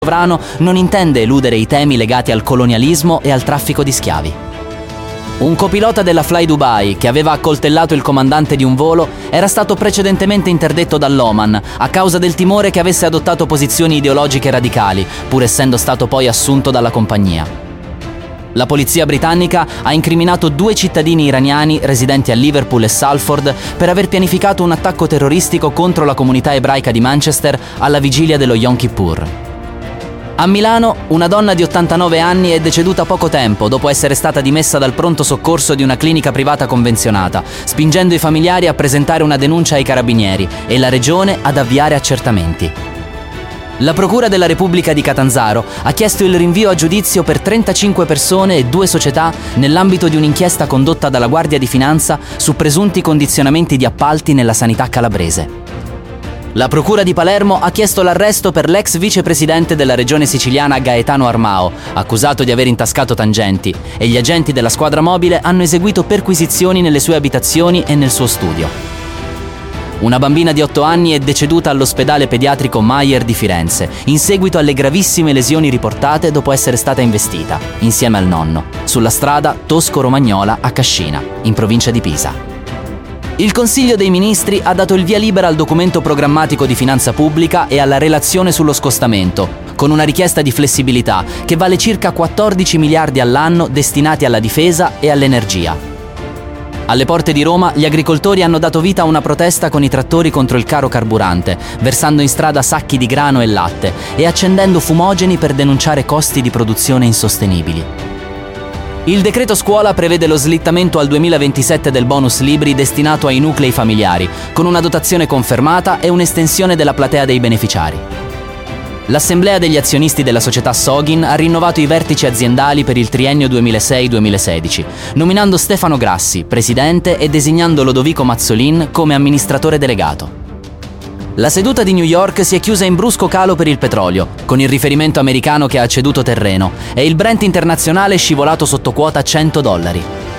sovrano non intende eludere i temi legati al colonialismo e al traffico di schiavi. Un copilota della Fly Dubai, che aveva accoltellato il comandante di un volo, era stato precedentemente interdetto dall'Oman a causa del timore che avesse adottato posizioni ideologiche radicali, pur essendo stato poi assunto dalla compagnia. La polizia britannica ha incriminato 2 cittadini iraniani residenti a Liverpool e Salford per aver pianificato un attacco terroristico contro la comunità ebraica di Manchester alla vigilia dello Yom Kippur. A Milano, una donna di 89 anni è deceduta poco tempo dopo essere stata dimessa dal pronto soccorso di una clinica privata convenzionata, spingendo i familiari a presentare una denuncia ai carabinieri e la regione ad avviare accertamenti. La Procura della Repubblica di Catanzaro ha chiesto il rinvio a giudizio per 35 persone e 2 società nell'ambito di un'inchiesta condotta dalla Guardia di Finanza su presunti condizionamenti di appalti nella sanità calabrese. La Procura di Palermo ha chiesto l'arresto per l'ex vicepresidente della regione siciliana Gaetano Armao, accusato di aver intascato tangenti, e gli agenti della squadra mobile hanno eseguito perquisizioni nelle sue abitazioni e nel suo studio. Una bambina di 8 anni è deceduta all'ospedale pediatrico Mayer di Firenze, in seguito alle gravissime lesioni riportate dopo essere stata investita, insieme al nonno, sulla strada Tosco-Romagnola a Cascina, in provincia di Pisa. Il Consiglio dei Ministri ha dato il via libera al documento programmatico di finanza pubblica e alla relazione sullo scostamento, con una richiesta di flessibilità che vale circa 14 miliardi all'anno destinati alla difesa e all'energia. Alle porte di Roma gli agricoltori hanno dato vita a una protesta con i trattori contro il caro carburante, versando in strada sacchi di grano e latte e accendendo fumogeni per denunciare costi di produzione insostenibili. Il decreto scuola prevede lo slittamento al 2027 del bonus libri destinato ai nuclei familiari, con una dotazione confermata e un'estensione della platea dei beneficiari. L'Assemblea degli azionisti della società Sogin ha rinnovato i vertici aziendali per il triennio 2006-2016, nominando Stefano Grassi, presidente, e designando Lodovico Mazzolin come amministratore delegato. La seduta di New York si è chiusa in brusco calo per il petrolio, con il riferimento americano che ha ceduto terreno, e il Brent internazionale è scivolato sotto quota $100.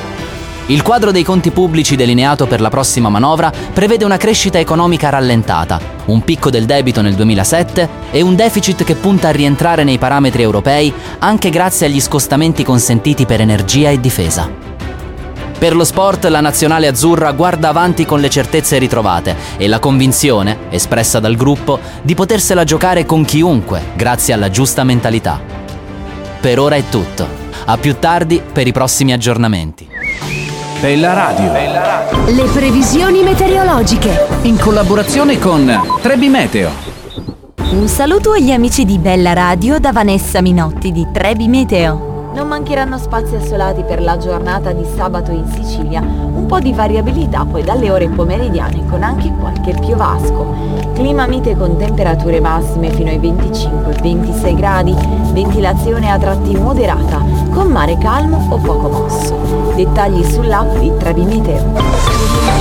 Il quadro dei conti pubblici delineato per la prossima manovra prevede una crescita economica rallentata, un picco del debito nel 2007 e un deficit che punta a rientrare nei parametri europei anche grazie agli scostamenti consentiti per energia e difesa. Per lo sport, la nazionale azzurra guarda avanti con le certezze ritrovate e la convinzione, espressa dal gruppo, di potersela giocare con chiunque grazie alla giusta mentalità. Per ora è tutto. A più tardi per i prossimi aggiornamenti. Bella Radio. Le previsioni meteorologiche. In collaborazione con Trebi Meteo. Un saluto agli amici di Bella Radio da Vanessa Minotti di Trebi Meteo. Non mancheranno spazi assolati per la giornata di sabato in Sicilia, un po' di variabilità poi dalle ore pomeridiane con anche qualche piovasco. Clima mite con temperature massime fino ai 25-26 gradi, ventilazione a tratti moderata, con mare calmo o poco mosso. Dettagli sull'app di Trebi Meteo.